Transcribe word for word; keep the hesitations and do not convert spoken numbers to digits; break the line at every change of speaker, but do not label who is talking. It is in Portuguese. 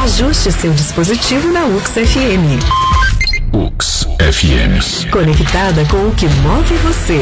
Ajuste seu dispositivo na U X F M.
U X F M.
Conectada com o que move você.